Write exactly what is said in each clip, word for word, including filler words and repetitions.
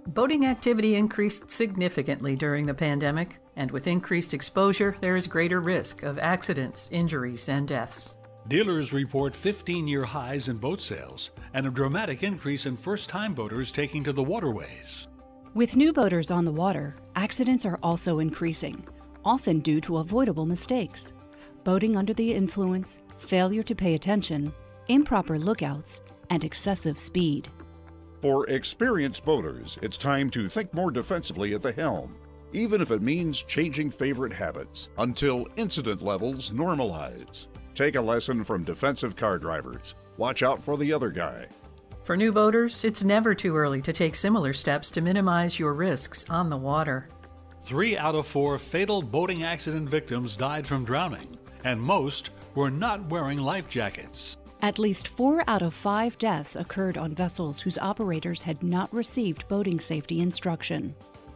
Boating activity increased significantly during the pandemic, and with increased exposure, there is greater risk of accidents, injuries, and deaths. Dealers report fifteen-year highs in boat sales and a dramatic increase in first-time boaters taking to the waterways. With new boaters on the water, accidents are also increasing, often due to avoidable mistakes. Boating under the influence, failure to pay attention, improper lookouts, and excessive speed. For experienced boaters, it's time to think more defensively at the helm, even if it means changing favorite habits until incident levels normalize. Take a lesson from defensive car drivers. Watch out for the other guy. For new boaters, it's never too early to take similar steps to minimize your risks on the water. Three out of four fatal boating accident victims died from drowning, and most were not wearing life jackets. At least four out of five deaths occurred on vessels whose operators had not received boating safety instruction.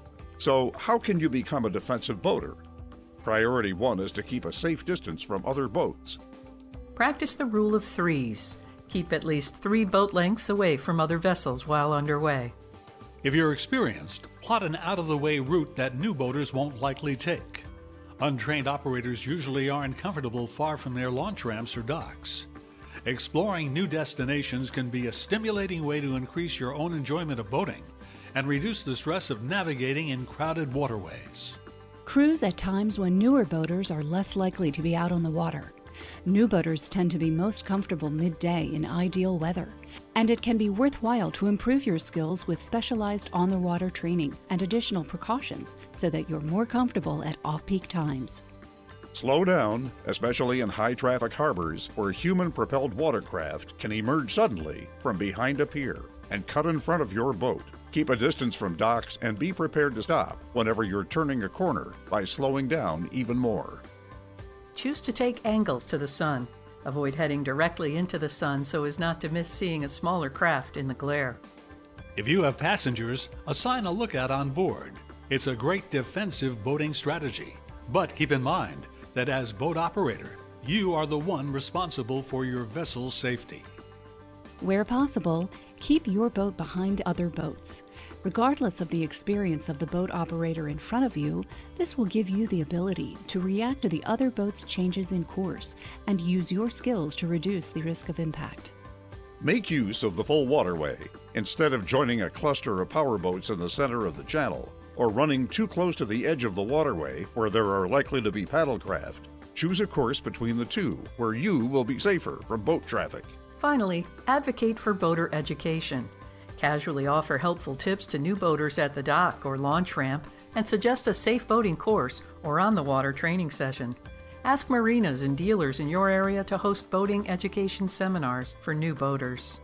So, how can you become a defensive boater? Priority one is to keep a safe distance from other boats. Practice the rule of threes. Keep at least three boat lengths away from other vessels while underway. If you're experienced, plot an out-of-the-way route that new boaters won't likely take. Untrained operators usually aren't comfortable far from their launch ramps or docks. Exploring new destinations can be a stimulating way to increase your own enjoyment of boating and reduce the stress of navigating in crowded waterways. Cruise at times when newer boaters are less likely to be out on the water. New boaters tend to be most comfortable midday in ideal weather, and it can be worthwhile to improve your skills with specialized on-the-water training and additional precautions so that you're more comfortable at off-peak times. Slow down, especially in high-traffic harbors where human-propelled watercraft can emerge suddenly from behind a pier and cut in front of your boat. Keep a distance from docks and be prepared to stop whenever you're turning a corner by slowing down even more. Choose to take angles to the sun. Avoid heading directly into the sun so as not to miss seeing a smaller craft in the glare. If you have passengers, assign a lookout on board. It's a great defensive boating strategy. But keep in mind that as boat operator, you are the one responsible for your vessel's safety. Where possible, keep your boat behind other boats. Regardless of the experience of the boat operator in front of you, this will give you the ability to react to the other boat's changes in course and use your skills to reduce the risk of impact. Make use of the full waterway instead of joining a cluster of powerboats in the center of the channel or running too close to the edge of the waterway where there are likely to be paddlecraft. Choose a course between the two where you will be safer from boat traffic. Finally, advocate for boater education. Casually offer helpful tips to new boaters at the dock or launch ramp and suggest a safe boating course or on-the-water training session. Ask marinas and dealers in your area to host boating education seminars for new boaters.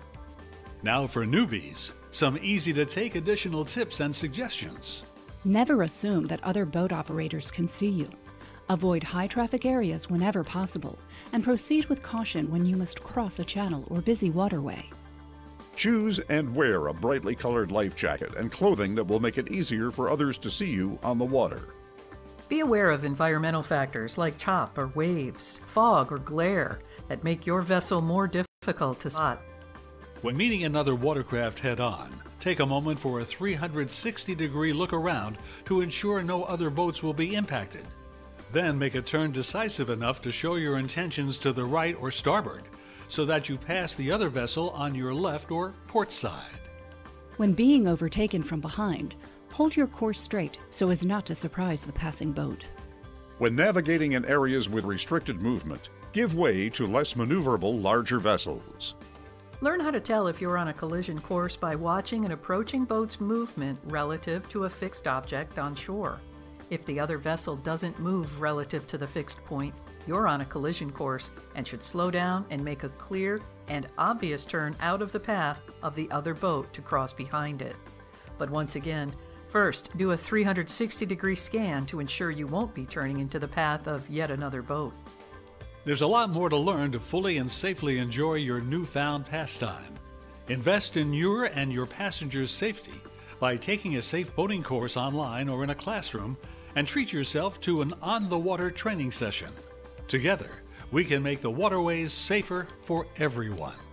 Now for newbies, some easy-to-take additional tips and suggestions. Never assume that other boat operators can see you. Avoid high-traffic areas whenever possible, and proceed with caution when you must cross a channel or busy waterway. Choose and wear a brightly colored life jacket and clothing that will make it easier for others to see you on the water. Be aware of environmental factors like chop or waves, fog or glare that make your vessel more difficult to spot. When meeting another watercraft head-on, take a moment for a three hundred sixty degree look around to ensure no other boats will be impacted. Then make a turn decisive enough to show your intentions to the right or starboard, so that you pass the other vessel on your left or port side. When being overtaken from behind, hold your course straight so as not to surprise the passing boat. When navigating in areas with restricted movement, give way to less maneuverable larger vessels. Learn how to tell if you're on a collision course by watching an approaching boat's movement relative to a fixed object on shore. If the other vessel doesn't move relative to the fixed point, you're on a collision course and should slow down and make a clear and obvious turn out of the path of the other boat to cross behind it. But once again, first do a three hundred sixty degree scan to ensure you won't be turning into the path of yet another boat. There's a lot more to learn to fully and safely enjoy your newfound pastime. Invest in your and your passengers' safety by taking a safe boating course online or in a classroom, and treat yourself to an on-the-water training session. Together, we can make the waterways safer for everyone.